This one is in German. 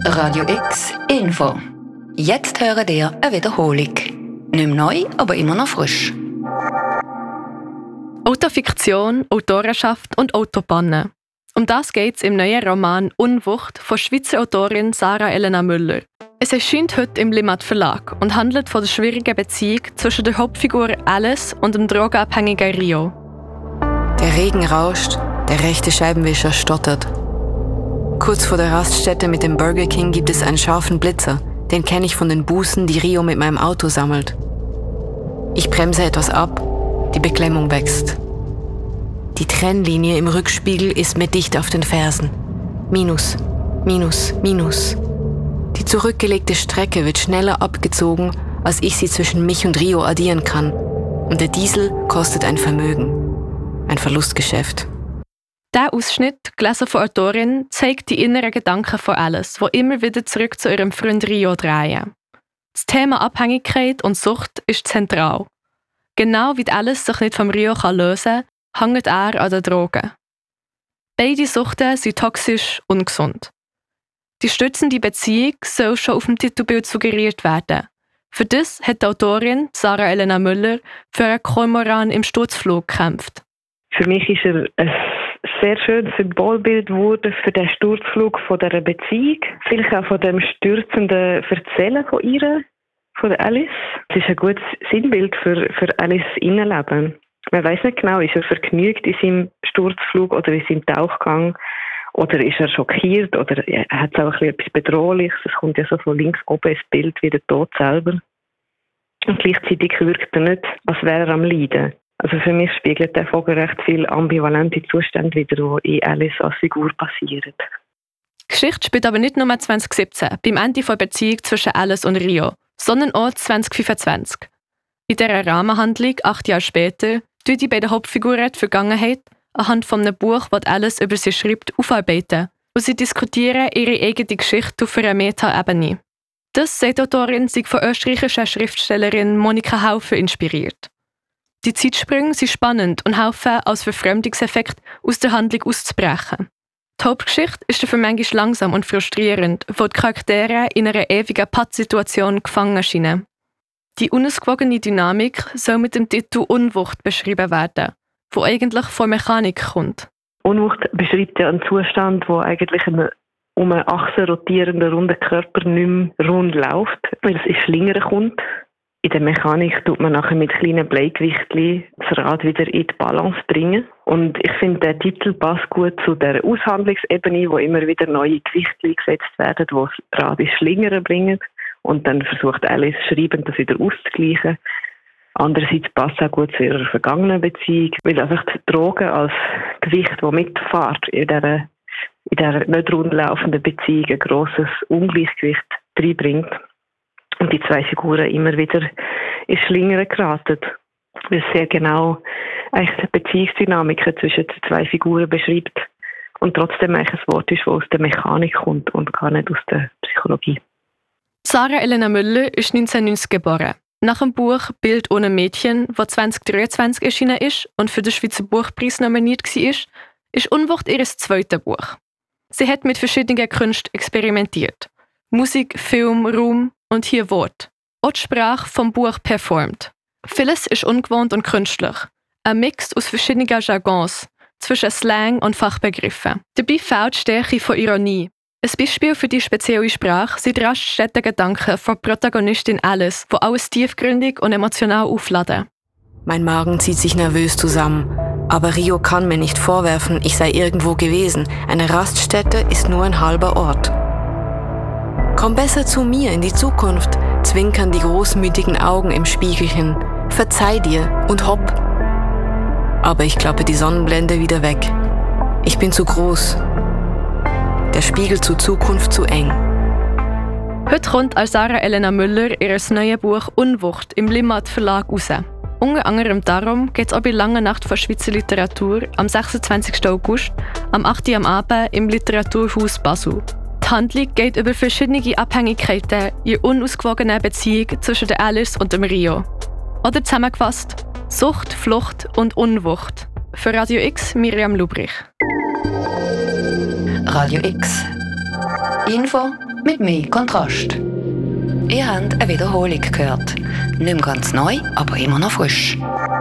Radio X Info. Jetzt hören ihr eine Wiederholung. Nicht mehr neu, aber immer noch frisch. Autofiktion, Autorenschaft und Autopannen. Um das geht es im neuen Roman «Unwucht» von Schweizer Autorin Sarah Elena Müller. Es erscheint heute im Limmat Verlag und handelt von der schwierigen Beziehung zwischen der Hauptfigur Alice und dem drogenabhängigen Rio. Der Regen rauscht, der rechte Scheibenwischer stottert. Kurz vor der Raststätte mit dem Burger King gibt es einen scharfen Blitzer. Den kenne ich von den Bußen, die Rio mit meinem Auto sammelt. Ich bremse etwas ab, die Beklemmung wächst. Die Trennlinie im Rückspiegel ist mir dicht auf den Fersen. Minus, Minus, Minus. Die zurückgelegte Strecke wird schneller abgezogen, als ich sie zwischen mich und Rio addieren kann. Und der Diesel kostet ein Vermögen. Ein Verlustgeschäft. Dieser Ausschnitt, gelesen von der Autorin, zeigt die inneren Gedanken von Alice, die immer wieder zurück zu ihrem Freund Rio drehen. Das Thema Abhängigkeit und Sucht ist zentral. Genau wie Alice sich nicht vom Rio lösen kann, hängt er an den Drogen. Beide Suchten sind toxisch und ungesund. Die stützende Beziehung soll schon auf dem Titelbild suggeriert werden. Für das hat die Autorin Sarah Elena Müller für einen Kormoran im Sturzflug gekämpft. Für mich ist er ein sehr schönes Symbolbild geworden für den Sturzflug von dieser Beziehung. Vielleicht auch von dem stürzenden Erzählen von ihr, von der Alice. Es ist ein gutes Sinnbild für Alice Innenleben. Man weiss nicht genau, ist er vergnügt in seinem Sturzflug oder in seinem Tauchgang? Oder ist er schockiert? Oder hat es auch etwas Bedrohliches? Es kommt ja so von links oben ins Bild wie der Tod selber. Und gleichzeitig wirkt er nicht, als wäre er am Leiden. Also für mich spiegelt der Vogel recht viel ambivalente Zustände wider, die in Alice als Figur passieren. Die Geschichte spielt aber nicht nur 2017, beim Ende der Beziehung zwischen Alice und Rio, sondern auch 2025. In dieser Rahmenhandlung, 8 Jahre später, tun die beiden Hauptfiguren die Vergangenheit anhand von einem Buch, das Alice über sie schreibt, aufarbeiten. Und sie diskutieren ihre eigene Geschichte auf einer Meta-Ebene. Das, sagt die Autorin, sei von österreichischer Schriftstellerin Monika Haufer inspiriert. Die Zeitsprünge sind spannend und helfen, als Verfremdungseffekt aus der Handlung auszubrechen. Die Hauptgeschichte ist dafür manchmal langsam und frustrierend, wo die Charaktere in einer ewigen Pattsituation gefangen scheinen. Die unausgewogene Dynamik soll mit dem Titel «Unwucht» beschrieben werden, wo eigentlich von Mechanik kommt. Unwucht beschreibt ja einen Zustand, wo eigentlich um eine Achse rotierender runder Körper nicht mehr rund läuft, weil es ins Schlingern kommt. In der Mechanik tut man nachher mit kleinen Bleigewichtchen das Rad wieder in die Balance bringen. Und ich finde, der Titel passt gut zu der Aushandlungsebene, wo immer wieder neue Gewichtchen gesetzt werden, die das Rad ins Schlingern bringen. Und dann versucht Alice schreibend, das wieder auszugleichen. Andererseits passt es auch gut zu ihrer vergangenen Beziehung, weil einfach die Drogen als Gewicht, das mitfährt in dieser nicht rundlaufenden Beziehung, ein grosses Ungleichgewicht reinbringt. Und die zwei Figuren immer wieder ins Schlingern geraten. Weil es sehr genau eigentlich die Beziehungsdynamiken zwischen den zwei Figuren beschreibt. Und trotzdem eigentlich ein Wort ist, das aus der Mechanik kommt und gar nicht aus der Psychologie. Sarah Elena Müller ist 1990 geboren. Nach dem Buch «Bild ohne Mädchen», das 2023 erschienen ist und für den Schweizer Buchpreis nominiert war, ist «Unwucht» ihr zweites Buch. Sie hat mit verschiedenen Künsten experimentiert. Musik, Film, Raum und hier Wort. Auch die Sprache vom Buch performt. Vieles ist ungewohnt und künstlich. Ein Mix aus verschiedenen Jargons, zwischen Slang und Fachbegriffen. Dabei fehlt die Stärke von Ironie. Ein Beispiel für die spezielle Sprache sind die raststätten Gedanken von Protagonistin Alice, die alles tiefgründig und emotional aufladen. Mein Magen zieht sich nervös zusammen. Aber Rio kann mir nicht vorwerfen, ich sei irgendwo gewesen. Eine Raststätte ist nur ein halber Ort. Komm besser zu mir in die Zukunft, zwinkern die großmütigen Augen im Spiegelchen. Verzeih dir und hopp. Aber ich klappe die Sonnenblende wieder weg. Ich bin zu groß. Der Spiegel zur Zukunft zu eng. Heute kommt als Sarah Elena Müller ihr neues Buch «Unwucht» im Limmat Verlag raus. Unter anderem darum geht es auch bei Lange Nacht von Schweizer Literatur am 26. August, am 8. Uhr am Abend im Literaturhaus Basel. Die Handlung geht über verschiedene Abhängigkeiten in unausgewogenen Beziehung zwischen der Alice und dem Rio. Oder zusammengefasst: Sucht, Flucht und Unwucht. Für Radio X, Miriam Lubrich. Radio X Info mit mehr Kontrast. Ihr habt eine Wiederholung gehört. Nicht mehr ganz neu, aber immer noch frisch.